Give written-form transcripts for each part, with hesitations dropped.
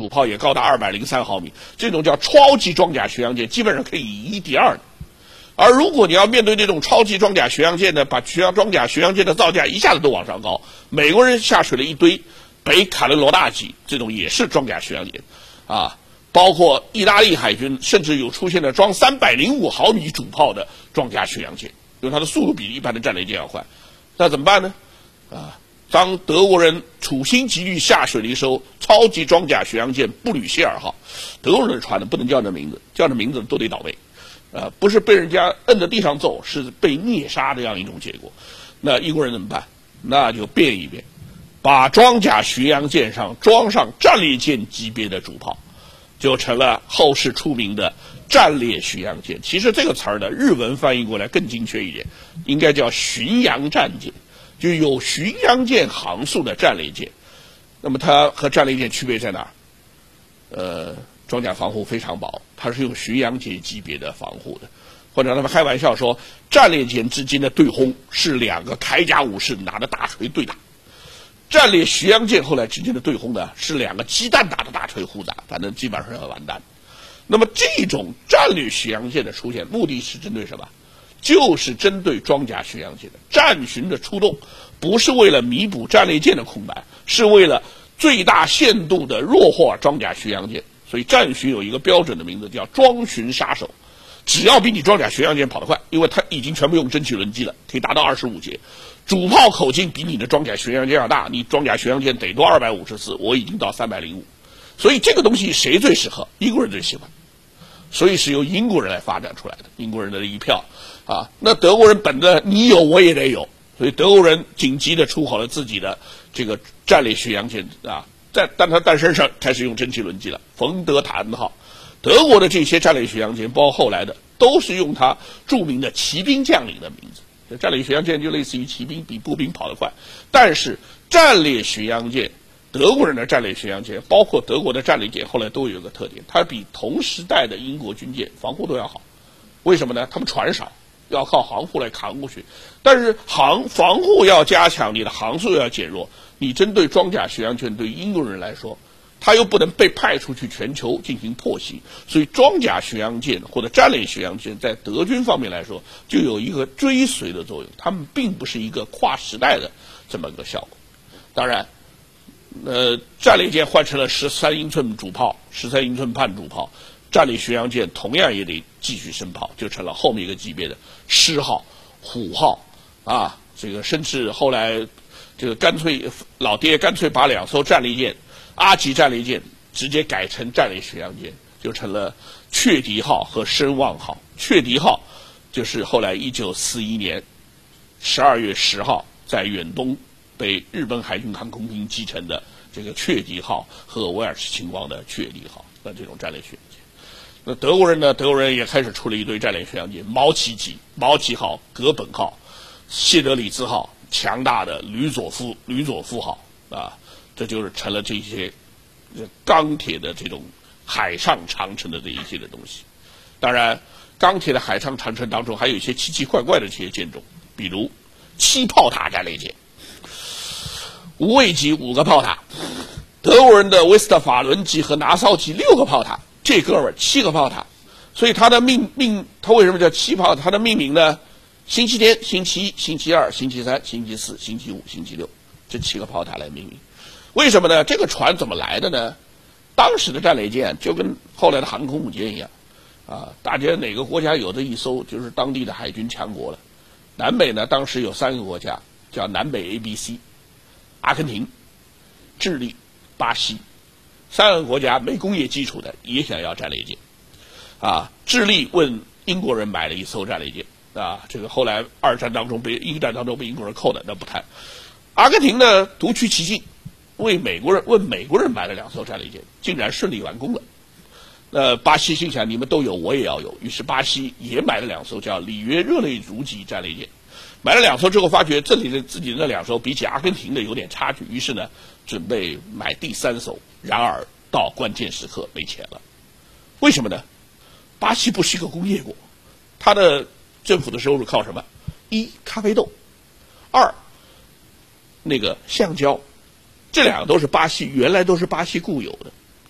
主炮也高达203毫米，这种叫超级装甲巡洋舰，基本上可以以一敌二的。而如果你要面对这种超级装甲巡洋舰呢，把装甲巡洋舰的造价一下子都往上高，美国人下水了一堆北卡伦罗纳级，这种也是装甲巡洋舰，啊，包括意大利海军甚至有出现了装305毫米主炮的装甲巡洋舰，因为它的速度比一般的战列舰要快，那怎么办呢？啊，当德国人处心积虑下水了一艘超级装甲巡洋舰布吕歇尔号，德国人的船呢不能叫这名字，叫这名字都得倒霉。不是被人家摁在地上揍，是被虐杀这样一种结果。那英国人怎么办？那就变一变，把装甲巡洋舰上装上战列舰级别的主炮，就成了后世出名的战列巡洋舰。其实这个词儿呢，日文翻译过来更精确一点，应该叫巡洋战舰，就有巡洋舰航速的战列舰。那么它和战列舰区别在哪儿？装甲防护非常薄，它是用巡洋舰级别的防护的，或者他们开玩笑说，战列舰之间的对轰是2个铠甲武士拿着大锤对打，战列巡洋舰后来之间的对轰呢是2个鸡蛋打的大锤互打，反正基本上要完蛋。那么这种战略巡洋舰的出现，目的是针对什么？就是针对装甲巡洋舰的战巡的出动，不是为了弥补战列舰的空白，是为了最大限度的弱化装甲巡洋舰。所以战巡有一个标准的名字叫装巡杀手，只要比你装甲巡洋舰跑得快，因为它已经全部用蒸汽轮机了，可以达到25节，主炮口径比你的装甲巡洋舰要大，你装甲巡洋舰得多254，我已经到305，所以这个东西谁最适合？英国人最喜欢，所以是由英国人来发展出来的，英国人的一票啊。那德国人本着你有我也得有，所以德国人紧急的出好了自己的这个战列巡洋舰啊。但它诞生上开始用蒸汽轮机了，冯德塔恩号。德国的这些战列巡洋舰，包括后来的，都是用它著名的骑兵将领的名字。这战列巡洋舰就类似于骑兵，比步兵跑得快。但是战列巡洋舰，德国人的战列巡洋舰，包括德国的战列舰，后来都有一个特点，它比同时代的英国军舰防护都要好。为什么呢？他们船少，要靠航护来扛过去。但是防护要加强，你的航速要减弱。你针对装甲巡洋舰，对英国人来说，他又不能被派出去全球进行破袭，所以装甲巡洋舰或者战列巡洋舰在德军方面来说，就有一个追随的作用，他们并不是一个跨时代的这么个效果。当然，战列舰换成了13英寸主炮、13英寸半主炮，战列巡洋舰同样也得继续升炮，就成了后面一个级别的狮号、虎号啊，这个甚至后来。这个老爹干脆把2艘战列舰，阿级战列舰直接改成战列巡洋舰，就成了雀笛号和声望号。雀笛号就是后来1941年12月10号在远东被日本海军航空兵击沉的这个雀笛号和威尔士亲王的雀笛号的这种战列巡洋舰。那德国人也开始出了一堆战列巡洋舰，毛奇级、毛奇号、格本号、谢德里兹号。强大的吕佐夫号啊，这就是成了这些钢铁的这种海上长城的这一些的东西。当然，钢铁的海上长城当中还有一些奇奇怪怪的这些舰种，比如7炮塔战列舰，无畏级5个炮塔，德国人的威斯特法伦级和拿骚级6个炮塔，这哥们儿7个炮塔，所以它的它为什么叫7炮？它的命名呢？星期天、星期1、星期2、星期3、星期4、星期5、星期6，这7个炮塔来命名。为什么呢？这个船怎么来的呢？当时的战列舰就跟后来的航空母舰一样，啊，大家哪个国家有这一艘，就是当地的海军强国了。南北呢，当时有3个国家，叫南北 ABC， 阿根廷、智利、巴西，3个国家没工业基础的也想要战列舰，啊，智利问英国人买了一艘战列舰。啊，这个后来2战当中英战当中被英国人扣的，那不谈。阿根廷呢，独具其境，问美国人买了2艘战列舰，竟然顺利完工了。巴西心想你们都有，我也要有，于是巴西也买了2艘叫里约热内卢级战列舰。买了2艘之后，发觉自己的那2艘比起阿根廷的有点差距，于是呢，准备买第3艘。然而到关键时刻没钱了，为什么呢？巴西不是一个工业国，它的政府的收入靠什么？1咖啡豆，2那个橡胶，这2个都是原来都是巴西固有的，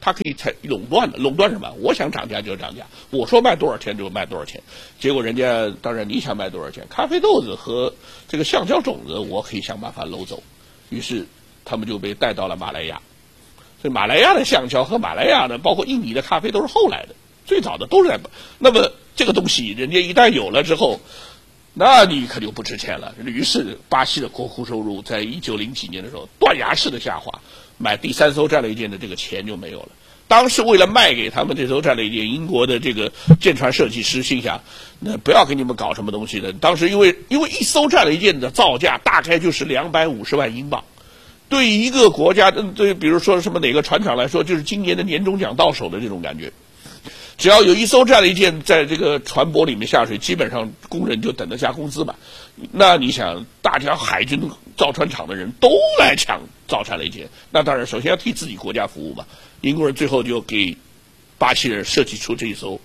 它可以采垄断的，垄断什么？我想涨价就涨价，我说卖多少钱就卖多少钱。结果人家当然你想卖多少钱，咖啡豆子和这个橡胶种子我可以想办法搂走，于是他们就被带到了马来亚。所以马来亚的橡胶和马来亚呢，包括印尼的咖啡都是后来的，最早的都是在。那么这个东西人家一旦有了之后，那你可就不值钱了。于是巴西的国库收入在1900几年的时候断崖式的下滑，买第3艘战列舰的这个钱就没有了。当时为了卖给他们这艘战列舰，英国的这个舰船设计师心想，那不要给你们搞什么东西的。当时因为一艘战列舰的造价大概就是250万英镑，对于一个国家，对，比如说什么哪个船厂来说，就是今年的年终奖到手的这种感觉。只要有一艘战列舰在这个船舶里面下水，基本上工人就等着加工资嘛。那你想，大家海军造船厂的人都来抢造战列舰，那当然首先要替自己国家服务嘛。英国人最后就给巴西人设计出这一艘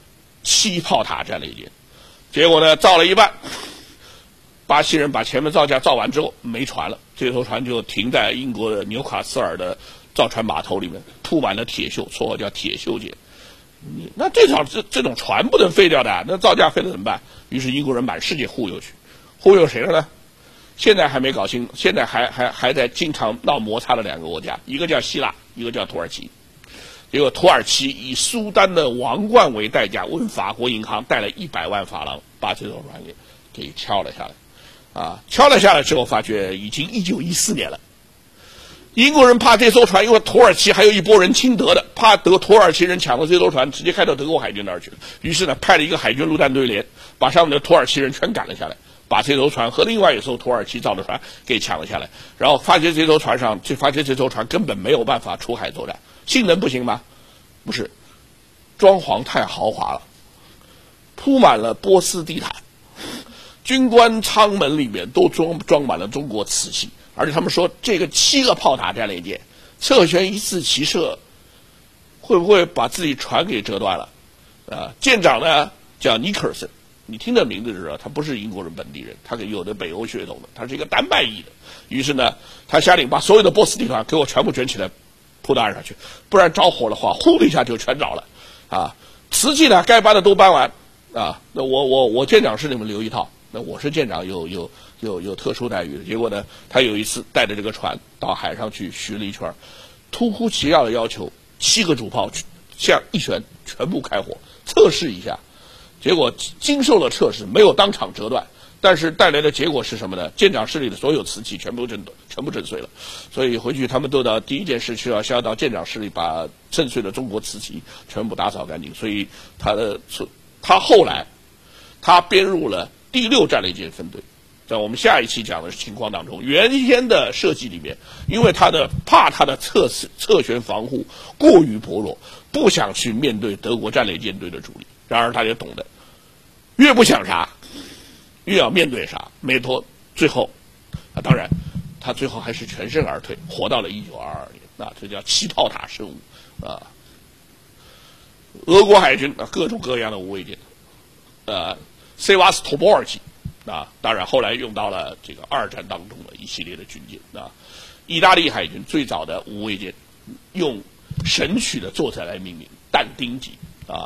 7炮塔战列舰，结果呢造了一半，巴西人把前面造价造完之后没船了，这艘船就停在英国的纽卡斯尔的造船码头里面，铺满了铁锈，绰号叫铁锈舰。那这种船不能废掉的，那造价废了怎么办？于是英国人满世界忽悠去，忽悠谁了呢？现在还没搞清，现在还在经常闹摩擦的2个国家，一个叫希腊，一个叫土耳其。结果土耳其以苏丹的王冠为代价，问法国银行贷了100万法郎，把这艘船给敲了下来。敲了下来之后，发觉已经1914年了。英国人怕这艘船，因为土耳其还有一拨人亲德的，怕土耳其人抢了这艘船，直接开到德国海军那儿去了。于是呢，派了一个海军陆战队连，把上面的土耳其人全赶了下来，把这艘船和另外一艘土耳其造的船给抢了下来。然后发觉这艘船根本没有办法出海作战，性能不行吗？不是，装潢太豪华了，铺满了波斯地毯，军官舱门里面都装满了中国瓷器。而且他们说，这个7个炮塔战列舰侧舷一次齐射，会不会把自己船给折断了？舰长呢叫尼克尔森，你听这名字就知道，他不是英国人本地人，他有的北欧血统的，他是一个丹麦裔的。于是呢，他下令把所有的波斯地毯给我全部卷起来，铺到岸上去，不然着火的话，呼的一下就全着了。瓷器呢，该搬的都搬完。那我舰长是你们留一套，那我是舰长有特殊待遇的。结果呢，他有一次带着这个船到海上去巡了一圈，突乎其要的要求7个主炮像一旋全部开火测试一下，结果经受了测试，没有当场折断，但是带来的结果是什么呢？舰长室里的所有瓷器全部震碎了。所以回去他们都到第一件事需要到舰长室里把震碎的中国瓷器全部打扫干净。所以他后来他编入了第6战列舰分队。在我们下一期讲的情况当中，原先的设计里面，因为怕他的侧舷防护过于薄弱，不想去面对德国战列舰队的主力。然而他也懂得，越不想杀，越要面对杀。没错，最后，当然，他最后还是全身而退，活到了1922年。这叫7炮塔生物。俄国海军各种各样的无畏舰，塞瓦斯托波尔级。当然后来用到了这个2战当中的一系列的军舰。意大利海军最早的无畏舰用神曲的作载来命名，但丁级。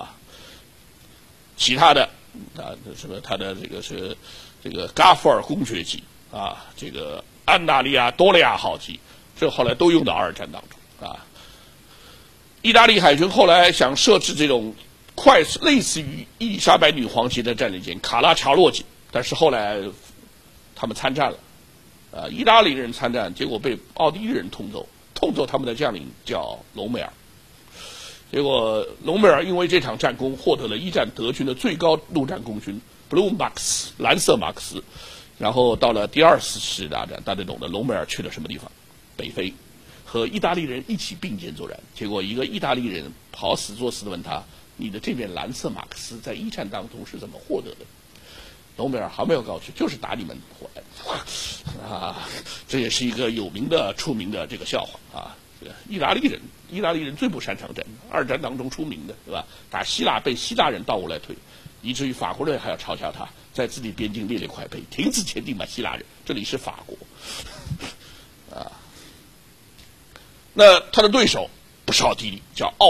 其他的什么他的这个是这个加夫尔公爵级这个安纳利亚多利亚号级，这后来都用到2战当中。意大利海军后来想设置这种类似于伊丽莎白女皇级的战列舰卡拉乔洛级，但是后来他们参战了，意大利人参战，结果被奥地利人痛揍他们的将领叫隆美尔。结果隆美尔因为这场战功获得了一战德军的最高陆战功勋 Blue Max 蓝色马克思。然后到了第2次世界大战，大家懂得隆美尔去了什么地方？北非，和意大利人一起并肩作战。结果一个意大利人好死作死的问他：“你的这面蓝色马克思在1战当中是怎么获得的？”隆美尔还没有告诉，就是打你们回来。这也是一个出名的这个笑话。意大利人最不擅长战，2战当中出名的，对吧？打希腊被希腊人倒过来推，以至于法国人还要嘲笑他，在自己边境列块碑，停止前进吧，希腊人，这里是法国。那他的对手不是奥地利，叫